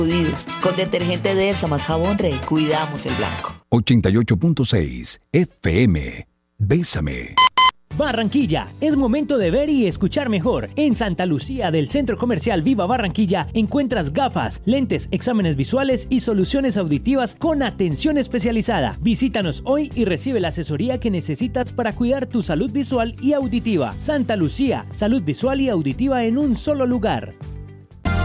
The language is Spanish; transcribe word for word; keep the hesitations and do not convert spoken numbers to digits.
Con detergente Delsa más jabón Rey, cuidamos el blanco. ochenta y ocho punto seis F M. Bésame. Barranquilla, es momento de ver y escuchar mejor. En Santa Lucía del Centro Comercial Viva Barranquilla encuentras gafas, lentes, exámenes visuales y soluciones auditivas con atención especializada. Visítanos hoy y recibe la asesoría que necesitas para cuidar tu salud visual y auditiva. Santa Lucía, salud visual y auditiva en un solo lugar.